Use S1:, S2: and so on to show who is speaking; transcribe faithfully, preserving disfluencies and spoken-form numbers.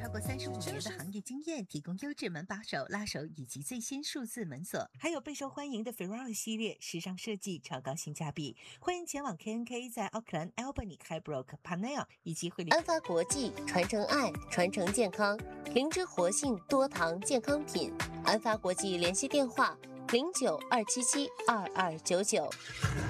S1: 过三十五年的行业经验，提供优质门把手、拉手以及最新数字门锁，还有备受欢迎的 Ferrari 系列，时尚设计，超高性价比。欢迎前往 K N K 在奥克兰、Albany、Highbrook、Panel 以及惠灵。
S2: 安发国际，传承爱，传承健康，灵芝活性多糖健康品。安发国际联系电话：零九二七七二二九九。